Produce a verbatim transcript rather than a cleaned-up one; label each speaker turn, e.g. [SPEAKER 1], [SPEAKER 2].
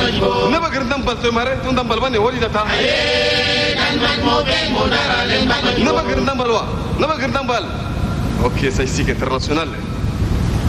[SPEAKER 1] neba gerdam bal to mare tun dam bal bane wori data neba gerdam balwa neba gerdam bal ok ça ici international